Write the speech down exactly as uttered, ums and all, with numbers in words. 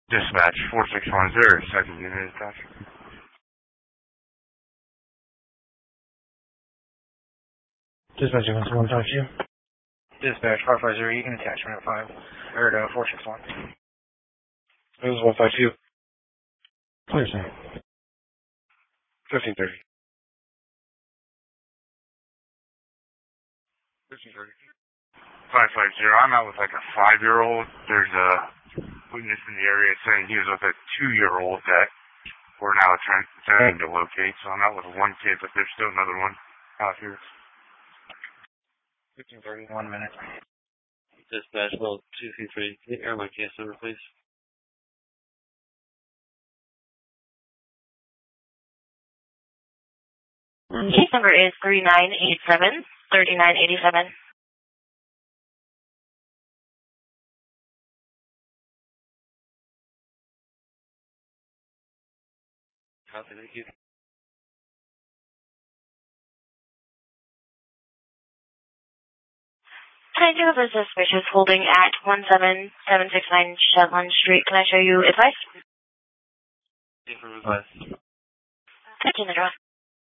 Dispatch four six one zero, second unit dispatch. Dispatch one two one five two. Dispatch five five zero, you can attachment at five, or uh, four six one. It was one five two. Clear, sir. fifteen thirty. fifteen thirty. five five zero, I'm out with like a five-year-old. There's a witness in the area saying he was with a two-year-old that we're now trying, trying to locate. So I'm out with one kid, but there's still another one out here. fifteen thirty, one minute. Dispatch level two two three. Can you air my case number, please? Case number is three nine eight seven, three nine eight seven. Copy, thank you. I do have a suspicious holding at one seven seven six nine Shetland Street. Can I show you advice? Different advice. fifteen address.